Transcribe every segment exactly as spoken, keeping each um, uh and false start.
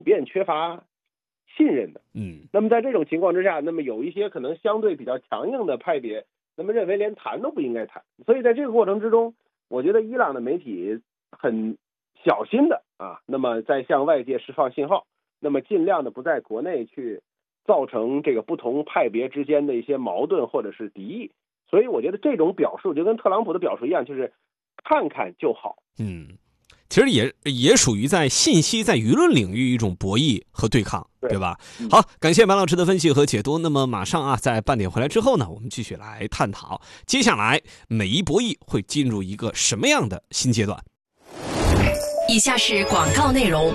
遍缺乏信任的。 嗯， 那么在这种情况之下，那么有一些可能相对比较强硬的派别，那么认为连谈都不应该谈。所以在这个过程之中，我觉得伊朗的媒体很小心的啊，那么在向外界释放信号，那么尽量的不在国内去造成这个不同派别之间的一些矛盾或者是敌意。所以我觉得这种表述就跟特朗普的表述一样，就是看看就好。 嗯，其实也也属于在信息在舆论领域一种博弈和对抗， 对, 对吧、嗯、好，感谢白老师的分析和解读。那么马上啊，在半点回来之后呢，我们继续来探讨接下来美伊博弈会进入一个什么样的新阶段。 以下是广告内容。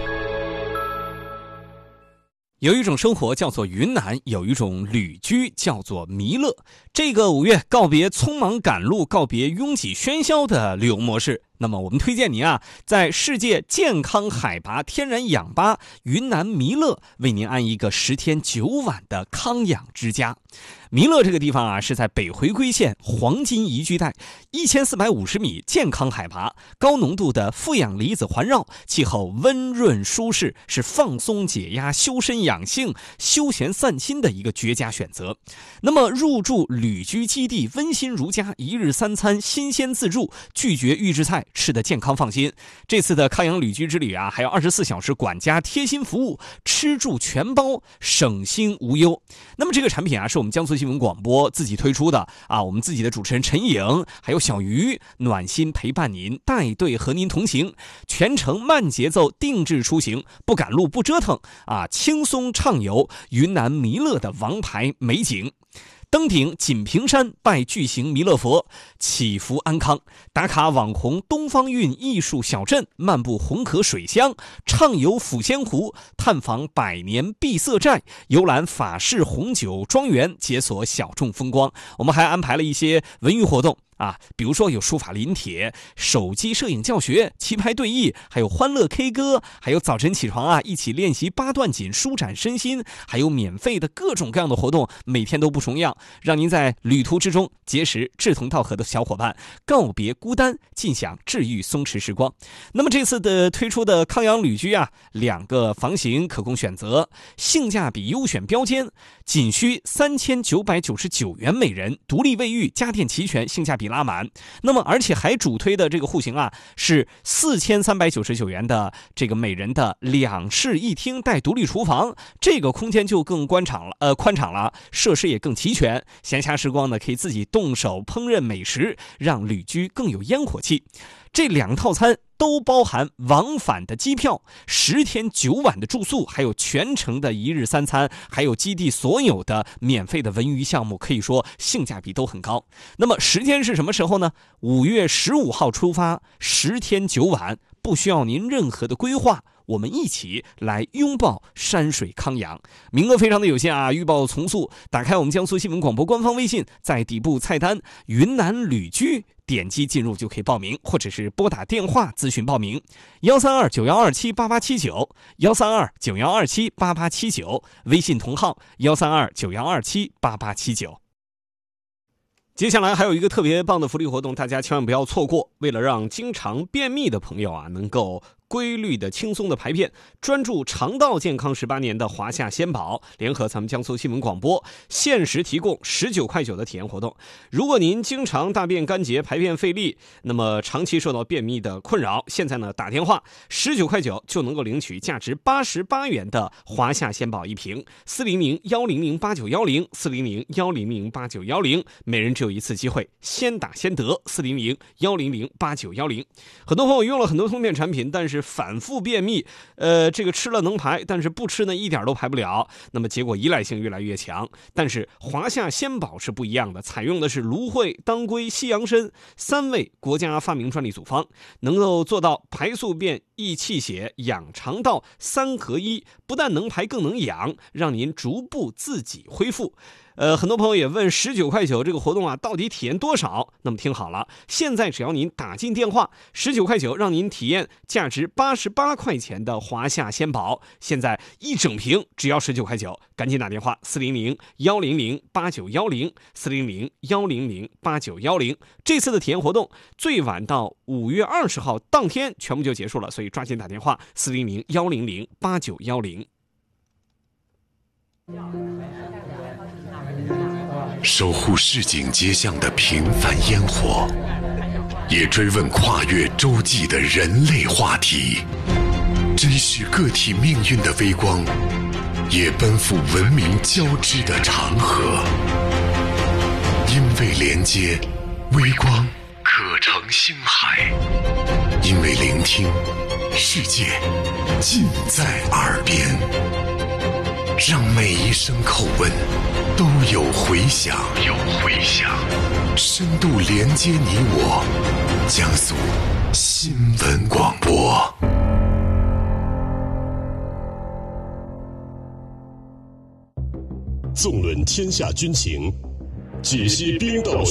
有一种生活叫做云南，有一种旅居叫做弥勒。这个五月告别匆忙赶路，告别拥挤喧嚣的旅游模式。那么我们推荐您啊，在世界健康海拔天然氧吧云南弥勒为您安一个十天九晚的康养之家。弥勒这个地方啊，是在北回归线黄金宜居带，一千四百五十米健康海拔，高浓度的负氧离子环绕，气候温润舒适，是放松解压、修身养性、休闲散心的一个绝佳选择。那么入住旅居基地，温馨如家，一日三餐新鲜自助，拒绝预制菜，吃得健康放心。这次的康养旅居之旅啊，还有二十四小时管家贴心服务，吃住全包，省心无忧。那么这个产品啊，是我们江苏新闻广播自己推出的啊，我们自己的主持人陈颖还有小鱼暖心陪伴您，带队和您同行，全程慢节奏定制出行，不赶路不折腾啊，轻松畅游云南弥勒的王牌美景。登顶锦屏山，拜巨型弥勒佛，祈福安康；打卡网红东方韵艺术小镇，漫步红河水乡，畅游抚仙湖，探访百年闭塞寨，游览法式红酒庄园，解锁小众风光。我们还安排了一些文娱活动啊，比如说有书法临帖、手机摄影教学、棋牌对弈，还有欢乐 K 歌，还有早晨起床啊一起练习八段锦，舒展身心，还有免费的各种各样的活动，每天都不重样，让您在旅途之中结识志同道合的小伙伴，告别孤单，尽享治愈松弛时光。那么这次的推出的康养旅居啊，两个房型可供选择，性价比优选标间，仅需三千九百九十九元每人，独立卫浴，家电齐全，性价比拉满。那么而且还主推的这个户型啊，是四千三百九十九元的这个每人的两室一厅带独立厨房，这个空间就更宽敞了，呃宽敞了，设施也更齐全。闲暇时光呢，可以自己动手烹饪美食，让旅居更有烟火气。这两套餐都包含往返的机票、十天九晚的住宿，还有全程的一日三餐，还有基地所有的免费的文娱项目，可以说性价比都很高。那么时间是什么时候呢？五月十五号出发，十天九晚，不需要您任何的规划，我们一起来拥抱山水康养。名额非常的有限啊，预报从速。打开我们江苏新闻广播官方微信，在底部菜单云南旅居，点击进入就可以报名，或者是拨打电话咨询报名，幺三二九幺二七八八七九，幺三二九幺二七八八七九，微信同号幺三二九幺二七八八七九。接下来还有一个特别棒的福利活动，大家千万不要错过。为了让经常便秘的朋友啊，能够规律的轻松的排便，专注肠道健康十八年的华夏仙宝联合咱们江苏新闻广播限时提供十九块九的体验活动。如果您经常大便干结、排便费力，那么长期受到便秘的困扰，现在呢打电话十九块九就能够领取价值八十八元的华夏仙宝一瓶，四零零幺零零八九幺零，四零零幺零零八九幺零，每人只有一次机会，先打先得，四零零幺零零八九幺零。很多朋友用了很多通便产品，但是反复便秘，呃，这个吃了能排，但是不吃呢一点都排不了，那么结果依赖性越来越强。但是华夏仙宝是不一样的，采用的是芦荟、当归、西洋参三味国家发明专利组方，能够做到排宿便、益气血、养肠道三合一，不但能排更能养，让您逐步自己恢复。 呃，很多朋友也问十九块九这个活动啊，到底体验多少？那么听好了，现在只要您打进电话，十九块九让您体验价值八十八块钱的华夏鲜宝，现在一整瓶只要十九块九，赶紧打电话四零零幺零零八九幺零四零零幺零零八九幺零。这次的体验活动最晚到五月二十号当天全部就结束了，所以抓紧打电话四零零幺零零八九幺零。 守护市井街巷的平凡烟火，也追问跨越洲际的人类话题，珍视个体命运的微光，也奔赴文明交织的长河。因为连接，微光可成星海；因为聆听，世界尽在耳边。让每一声口吻都有回响，有回响，深度连接你我，江苏新闻广播。 纵论天下军情，解析兵斗。